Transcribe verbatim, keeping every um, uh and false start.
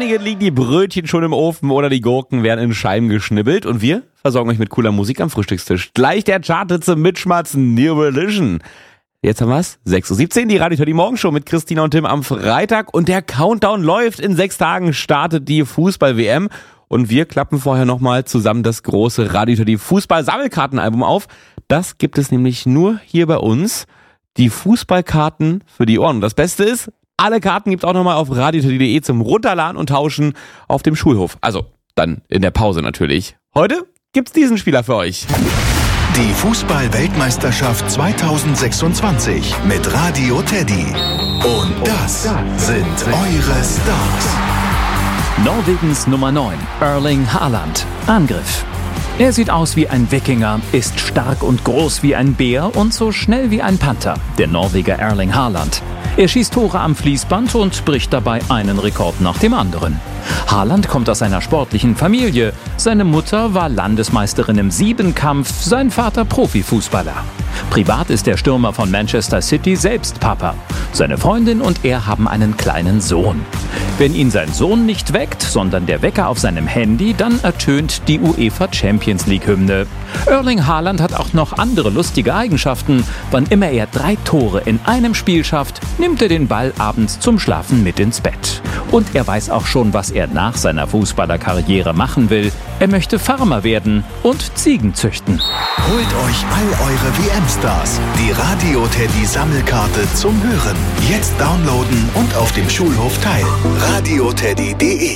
einigen liegen die Brötchen schon im Ofen oder die Gurken werden in Scheiben geschnibbelt und wir versorgen euch mit cooler Musik am Frühstückstisch. Gleich der Chart zum Mitschmatzen, New Religion. Jetzt haben wir's, sechs Uhr siebzehn, die Radio Teddy Morgenshow mit Christina und Tim am Freitag und der Countdown läuft. In sechs Tagen startet die Fußball-W M und wir klappen vorher nochmal zusammen das große Radio Teddy Fußball-Sammelkartenalbum auf. Das gibt es nämlich nur hier bei uns, die Fußballkarten für die Ohren. Und das Beste ist, alle Karten gibt's auch nochmal auf radioteddy punkt de zum Runterladen und Tauschen auf dem Schulhof. Also dann in der Pause natürlich. Heute gibt's diesen Spieler für euch. Die Fußball-Weltmeisterschaft zweitausendsechsundzwanzig mit Radio Teddy. Und das sind eure Stars. Norwegens Nummer neun, Erling Haaland. Angriff. Er sieht aus wie ein Wikinger, ist stark und groß wie ein Bär und so schnell wie ein Panther, der Norweger Erling Haaland. Er schießt Tore am Fließband und bricht dabei einen Rekord nach dem anderen. Haaland kommt aus einer sportlichen Familie. Seine Mutter war Landesmeisterin im Siebenkampf, sein Vater Profifußballer. Privat ist der Stürmer von Manchester City selbst Papa. Seine Freundin und er haben einen kleinen Sohn. Wenn ihn sein Sohn nicht weckt, sondern der Wecker auf seinem Handy, dann ertönt die UEFA Champions League Hymne. Erling Haaland hat auch noch andere lustige Eigenschaften. Wann immer er drei Tore in einem Spiel schafft, nimmt er den Ball abends zum Schlafen mit ins Bett. Und er weiß auch schon, was er nach seiner Fußballerkarriere machen will. Er möchte Farmer werden und Ziegen züchten. Holt euch all eure W M-Stars. Die Radio Teddy Sammelkarte zum Hören. Jetzt downloaden und auf dem Schulhof teilen. radioteddy punkt de